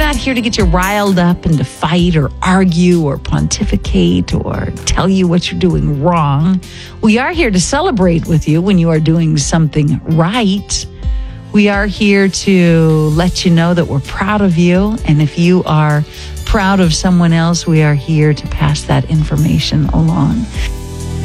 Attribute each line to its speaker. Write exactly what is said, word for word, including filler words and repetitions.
Speaker 1: not here to get you riled up and to fight or argue or pontificate or tell you what you're doing wrong. We are here to celebrate with you when you are doing something right. We are here to let you know that we're proud of you. And if you are proud of someone else, we are here to pass that information along.